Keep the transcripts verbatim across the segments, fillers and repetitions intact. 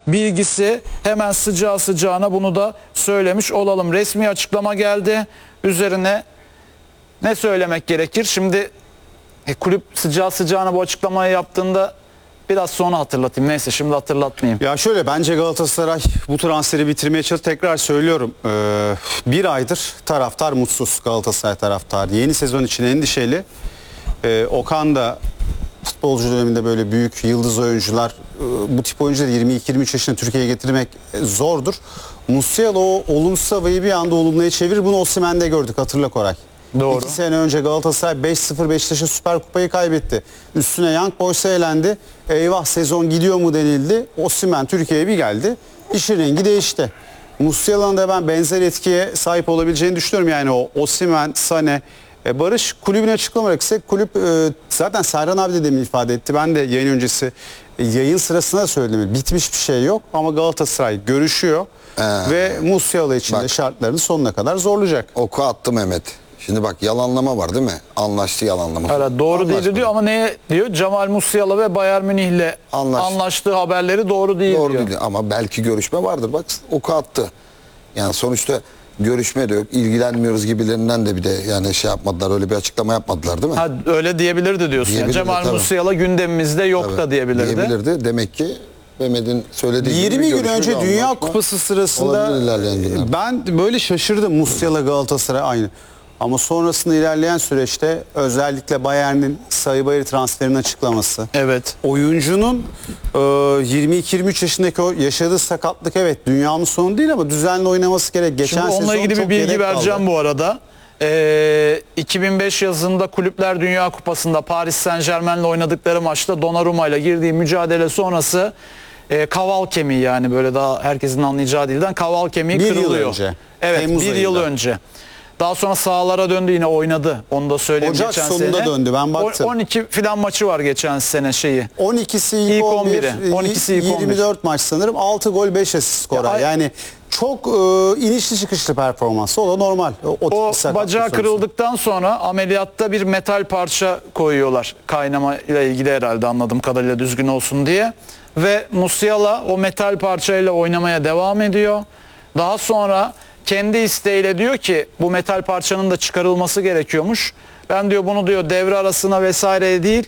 bilgisi, hemen sıcağı sıcağına bunu da söylemiş olalım. Resmi açıklama geldi. Üzerine ne söylemek gerekir? Şimdi e, kulüp sıcağı sıcağına bu açıklamayı yaptığında biraz sonra hatırlatayım. Neyse şimdi hatırlatmayayım. Ya şöyle, bence Galatasaray bu transferi bitirmeye çalışıyor. Tekrar söylüyorum. Ee, bir aydır taraftar mutsuz, Galatasaray taraftarı. Yeni sezon için endişeli. Ee, Okan da futbolcu döneminde böyle büyük yıldız oyuncular, e, bu tip oyuncuları yirmi iki yirmi üç yaşında Türkiye'ye getirmek e, zordur. Musiala o olumsuz havayı bir anda olumluya çevirir. Bunu Osimhen'de gördük, hatırla Koray. Doğru. İki sene önce Galatasaray beş sıfır Beşiktaş'a Süper Kupayı kaybetti. Üstüne Young Boys'a elendi. Eyvah, sezon gidiyor mu denildi. Osimhen Türkiye'ye bir geldi. İşin rengi değişti. Musiala'nın da ben benzer etkiye sahip olabileceğini düşünüyorum. Yani o Osimhen, Sané, e, Barış kulübüne açıklama gerekirse kulüp e, zaten Serhan abi de demin ifade etti. Ben de yayın öncesi e, yayın sırasında da söyledim. Bitmiş bir şey yok ama Galatasaray görüşüyor. Ee, ve Musiala için de bak, şartlarını sonuna kadar zorlayacak. Oku attı Mehmet. Şimdi bak, yalanlama var değil mi? Anlaştı yalanlama. Evet, doğru değil diyor ama neye diyor? Cemal Musiala ve Bayern Münih'le Anlaş. anlaştığı haberleri doğru değil Doğru diyor. değil ama belki görüşme vardır. Bak, oku attı. Yani sonuçta görüşme de yok, ilgilenmiyoruz gibilerinden de bir de yani şey yapmadılar, öyle bir açıklama yapmadılar değil mi? Ha, öyle diyebilirdi diyorsun. Yani Diyebilirdi, Cemal tabii. Musiala gündemimizde yok Tabii, da diyebilirdi. Diyebilirdi. Demek ki Mehmet'in söylediği gibi yirmi gün görüşme önce ve Dünya anlaşma Kupası sırasında olabilir ilerleyen günlerde. ben böyle şaşırdım, Musiala Galatasaray aynı. Ama sonrasında ilerleyen süreçte özellikle Bayern'in Sayıbayır transferinin açıklaması. Evet. Oyuncunun e, yirmi iki yirmi üç yaşındaki o yaşadığı sakatlık, evet dünyanın sonu değil ama düzenli oynaması gerek. Geçen Şimdi onunla sezon ilgili bir çok bilgi yedek vereceğim kaldı. bu arada. Ee, iki bin beş yazında Kulüpler Dünya Kupası'nda Paris Saint Germain'le oynadıkları maçta Donnarumma ile girdiği mücadele sonrası e, kaval kemiği, yani böyle daha herkesin anlayacağı dilden kaval kemiği Bir yıl kırılıyor. önce. Evet, Temmuz bir yıl ayında. önce. Daha sonra sahalara döndü, yine oynadı. Onu da söyleyeyim. Ocak geçen sonunda sene. döndü, ben baktım. on iki filan maçı var geçen sene şeyi. on ikisi ilk, İlk on bir, on biri, on ikisi ilk on bir. yirmi dört maç sanırım, altı gol beş asist skora. Ya, yani çok e, inişli çıkışlı performansı, o da normal. O, o, O sakatlık bacağı sonucu. kırıldıktan sonra ameliyatta bir metal parça koyuyorlar. Kaynama ile ilgili herhalde, anladığım kadarıyla düzgün olsun diye. Ve Musiala o metal parçayla oynamaya devam ediyor. Daha sonra kendi isteğiyle diyor ki bu metal parçanın da çıkarılması gerekiyormuş. Ben diyor bunu diyor devre arasına vesaire değil,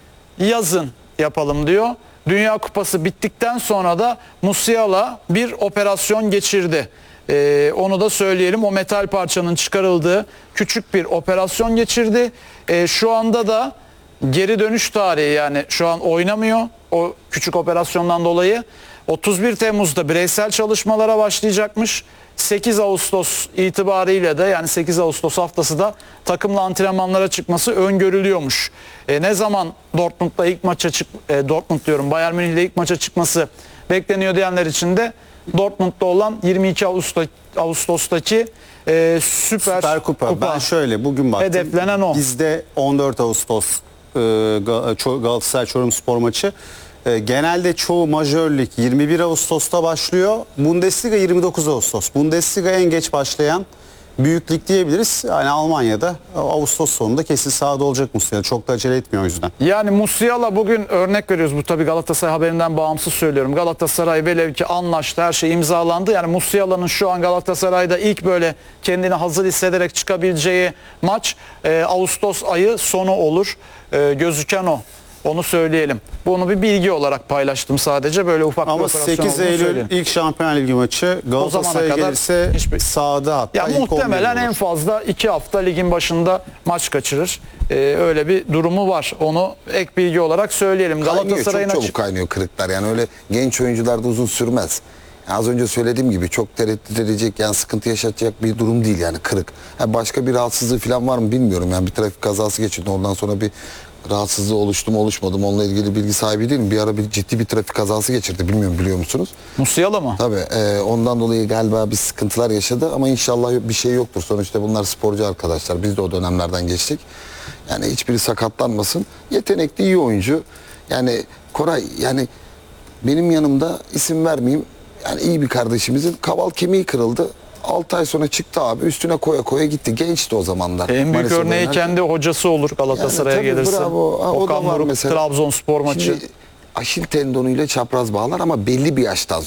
yazın yapalım diyor. Dünya Kupası bittikten sonra da Musiala bir operasyon geçirdi. Ee, onu da söyleyelim. O metal parçanın çıkarıldığı küçük bir operasyon geçirdi. Ee, şu anda da geri dönüş tarihi, yani şu an oynamıyor o küçük operasyondan dolayı. otuz bir Temmuz'da bireysel çalışmalara başlayacakmış. sekiz Ağustos itibariyle de, yani sekiz Ağustos haftası da takımla antrenmanlara çıkması öngörülüyormuş. E, ne zaman Dortmund'la ilk maça çık e, Dortmund diyorum Bayern Münih'le ilk maça çıkması bekleniyor diyenler için de Dortmund'da olan yirmi iki Ağustos'taki e, Süper, Süper Kupa. Kupa. Ben şöyle bugün baktım. Hedeflenen o. Bizde on dört Ağustos e, Galatasaray Çorumspor maçı. E, genelde çoğu majör lig yirmi bir Ağustos'ta başlıyor. Bundesliga yirmi dokuz Ağustos. Bundesliga en geç başlayan büyük lig diyebiliriz. Yani Almanya'da Ağustos sonunda kesin sahada olacak Musiala. Çok da acele etmiyor o yüzden. Yani Musiala bugün örnek veriyoruz. Bu tabii Galatasaray haberinden bağımsız söylüyorum. Galatasaray velev ki anlaştı, her şey imzalandı. Yani Musiala'nın şu an Galatasaray'da ilk böyle kendini hazır hissederek çıkabileceği maç e, Ağustos ayı sonu olur. E, gözüken o. Onu söyleyelim. Bunu bir bilgi olarak paylaştım sadece. Böyle ufak bir Ama operasyon sekiz olduğunu Eylül söyleyeyim. ilk Şampiyonlar Ligi maçı Galatasaray'a kadar gelirse hiçbir- sahada, hatta Ya ilk on bir muhtemelen olur. en fazla iki hafta ligin başında maç kaçırır. Ee, öyle bir durumu var. Onu ek bilgi olarak söyleyelim. Kaynıyor, Galatasaray'ın çok açık... çabuk kaynıyor kırıklar. Yani öyle genç oyuncularda uzun sürmez. Az önce söylediğim gibi çok tereddüt edecek, yani sıkıntı yaşatacak bir durum değil yani kırık. Ha, başka bir rahatsızlığı falan var mı bilmiyorum. Yani bir trafik kazası geçirdi, ondan sonra bir rahatsızlığı oluştu mu oluşmadı mı onunla ilgili bilgi sahibi değilim. Bir ara bir ciddi bir trafik kazası geçirdi, bilmiyorum, biliyor musunuz? Musiala mı? Tabii e, ondan dolayı galiba bir sıkıntılar yaşadı ama inşallah bir şey yoktur. Sonuçta bunlar sporcu arkadaşlar, biz de o dönemlerden geçtik. Yani hiçbiri sakatlanmasın. Yetenekli, iyi oyuncu. Yani Koray, yani benim yanımda isim vermeyeyim, yani iyi bir kardeşimizin kaval kemiği kırıldı. altı ay sonra çıktı abi, üstüne koya koya gitti. Gençti o zamanlar. En büyük Manisa'da örneği oynarken. kendi hocası olur Galatasaray'a Yani tabii, gelirse. bravo. Ha, o Okan da var Buruk, mesela. Trabzonspor maçı. Şimdi Aşil tendonuyla çapraz bağlar ama belli bir yaştan